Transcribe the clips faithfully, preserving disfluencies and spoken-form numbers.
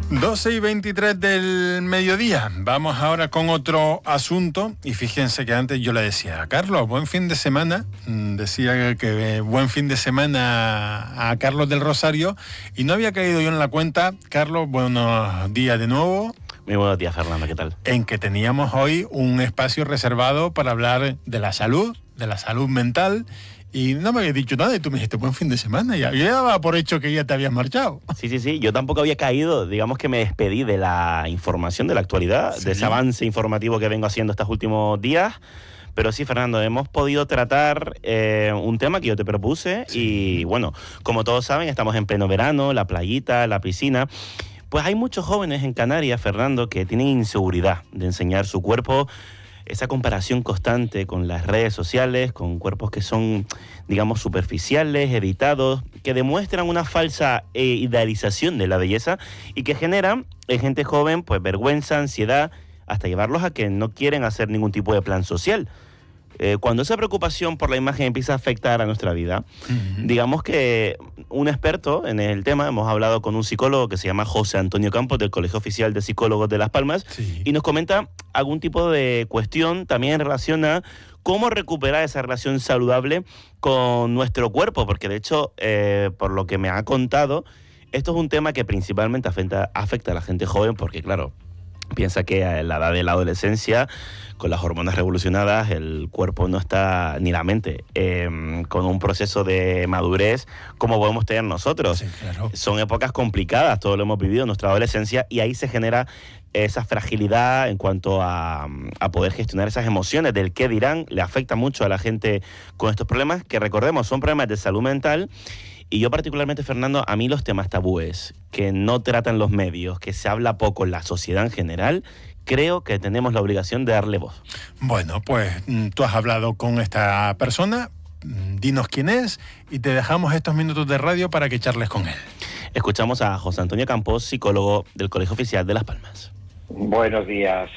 doce y veintitrés del mediodía. Vamos ahora con otro asunto. Y fíjense que antes yo le decía a Carlos, buen fin de semana. Decía que buen fin de semana a Carlos del Rosario. Y no había caído yo en la cuenta. Carlos, buenos días de nuevo. Muy buenos días, Fernando, ¿qué tal? En que teníamos hoy un espacio reservado para hablar de la salud, de la salud mental. Y no me habías dicho nada y tú me dijiste buen fin de semana. Ya. Yo ya daba por hecho que ya te habías marchado. Sí, sí, sí. Yo tampoco había caído. Digamos que me despedí de la información, de la actualidad, sí, de ese avance informativo que vengo haciendo estos últimos días. Pero sí, Fernando, hemos podido tratar eh, un tema que yo te propuse. Sí. Y bueno, como todos saben, estamos en pleno verano, la playita, la piscina. Pues hay muchos jóvenes en Canarias, Fernando, que tienen inseguridad de enseñar su cuerpo. Esa comparación constante con las redes sociales, con cuerpos que son, digamos, superficiales, editados, que demuestran una falsa eh, idealización de la belleza y que generan en gente joven pues vergüenza, ansiedad, hasta llevarlos a que no quieren hacer ningún tipo de plan social. Eh, cuando esa preocupación por la imagen empieza a afectar a nuestra vida, uh-huh. digamos que un experto en el tema, hemos hablado con un psicólogo que se llama José Antonio Campos, del Colegio Oficial de Psicólogos de Las Palmas, sí. y nos comenta algún tipo de cuestión también en relación a cómo recuperar esa relación saludable con nuestro cuerpo, porque de hecho, eh, por lo que me ha contado, esto es un tema que principalmente afecta, afecta a la gente joven, porque claro, piensa que a la edad de la adolescencia, con las hormonas revolucionadas, el cuerpo no está, ni la mente, eh, con un proceso de madurez como podemos tener nosotros. Sí, claro. Son épocas complicadas, todo lo hemos vivido en nuestra adolescencia, y ahí se genera esa fragilidad en cuanto a, a poder gestionar esas emociones del qué dirán. Le afecta mucho a la gente con estos problemas, que recordemos, son problemas de salud mental. Y yo particularmente, Fernando, a mí los temas tabúes que no tratan los medios, que se habla poco en la sociedad en general, creo que tenemos la obligación de darle voz. Bueno, pues tú has hablado con esta persona, dinos quién es y te dejamos estos minutos de radio para que charles con él. Escuchamos a José Antonio Campos, psicólogo del Colegio Oficial de Las Palmas. Buenos días.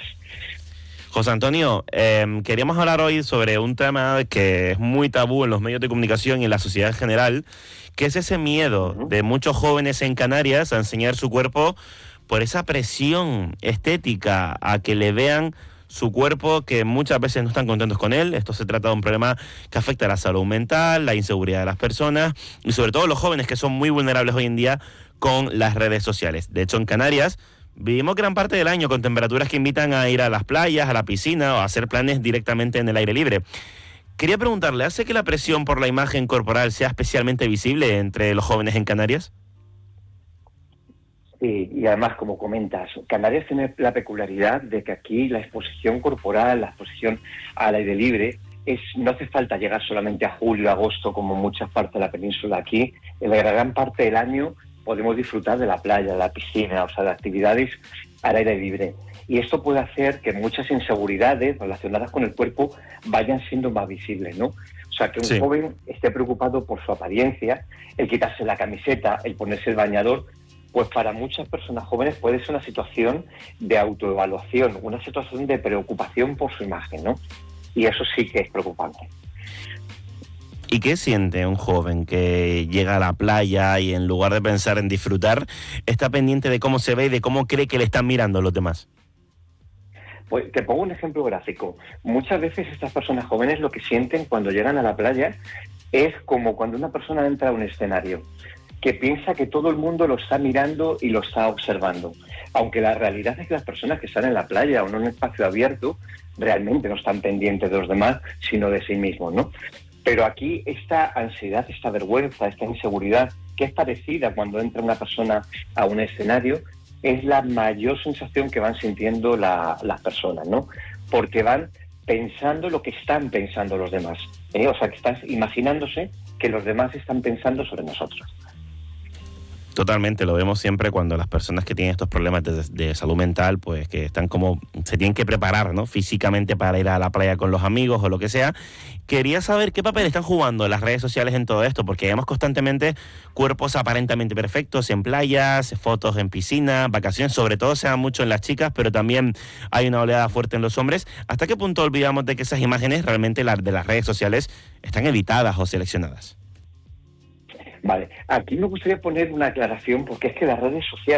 José Antonio, eh, queríamos hablar hoy sobre un tema que es muy tabú en los medios de comunicación y en la sociedad en general, que es ese miedo de muchos jóvenes en Canarias a enseñar su cuerpo por esa presión estética a que le vean su cuerpo, que muchas veces no están contentos con él. Esto se trata de un problema que afecta a la salud mental, la inseguridad de las personas y sobre todo los jóvenes, que son muy vulnerables hoy en día con las redes sociales. De hecho, en Canarias vivimos gran parte del año con temperaturas que invitan a ir a las playas, a la piscina o a hacer planes directamente en el aire libre. Quería preguntarle, ¿hace que la presión por la imagen corporal sea especialmente visible entre los jóvenes en Canarias? Sí, y además, como comentas, Canarias tiene la peculiaridad de que aquí la exposición corporal, la exposición al aire libre, es no hace falta llegar solamente a julio, agosto, como muchas partes de la península. Aquí, en la gran parte del año, podemos disfrutar de la playa, de la piscina, o sea, de actividades al aire libre. Y esto puede hacer que muchas inseguridades relacionadas con el cuerpo vayan siendo más visibles, ¿no? O sea, que un sí. joven esté preocupado por su apariencia, el quitarse la camiseta, el ponerse el bañador, pues para muchas personas jóvenes puede ser una situación de autoevaluación, una situación de preocupación por su imagen, ¿no? Y eso sí que es preocupante. ¿Y qué siente un joven que llega a la playa y en lugar de pensar en disfrutar, está pendiente de cómo se ve y de cómo cree que le están mirando los demás? Pues te pongo un ejemplo gráfico. Muchas veces estas personas jóvenes lo que sienten cuando llegan a la playa es como cuando una persona entra a un escenario, que piensa que todo el mundo lo está mirando y lo está observando. Aunque la realidad es que las personas que están en la playa o en un espacio abierto realmente no están pendientes de los demás, sino de sí mismos, ¿no? Pero aquí esta ansiedad, esta vergüenza, esta inseguridad, que es parecida cuando entra una persona a un escenario, es la mayor sensación que van sintiendo la, las personas, ¿no? Porque van pensando lo que están pensando los demás, ¿eh? O sea, que están imaginándose que los demás están pensando sobre nosotros. Totalmente, lo vemos siempre cuando las personas que tienen estos problemas de, de salud mental, pues que están como, se tienen que preparar, ¿no? Físicamente para ir a la playa con los amigos o lo que sea. Quería saber qué papel están jugando las redes sociales en todo esto, porque vemos constantemente cuerpos aparentemente perfectos en playas, fotos en piscina, vacaciones, sobre todo se da mucho en las chicas, pero también hay una oleada fuerte en los hombres. ¿Hasta qué punto olvidamos de que esas imágenes realmente las de las redes sociales están editadas o seleccionadas? Vale, aquí me gustaría poner una aclaración, porque es que las redes sociales